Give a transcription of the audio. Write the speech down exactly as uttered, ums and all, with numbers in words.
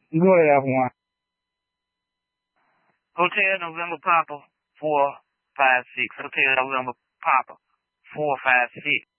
Go ahead, one. Hotel November Papa four five six. Hotel November Papa four five six.